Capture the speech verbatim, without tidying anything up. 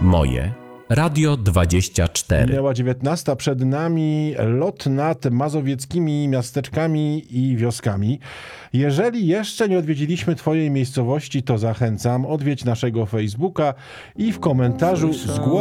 Moje Radio dwadzieścia cztery. Minęła dziewiętnasta, przed nami lot nad mazowieckimi miasteczkami i wioskami. Jeżeli jeszcze nie odwiedziliśmy Twojej miejscowości, to zachęcam, odwiedź naszego Facebooka i w komentarzu zgłoś